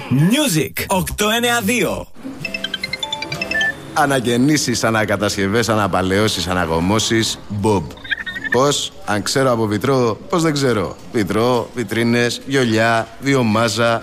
Music 892. Αναγεννήσεις, ανακατασκευές, αναπαλαιώσεις, αναγωμώσεις. Bob. Πώς, αν ξέρω από βιτρό, πώς δεν ξέρω. Βιτρό, βιτρίνες, βιολιά, βιομάζα,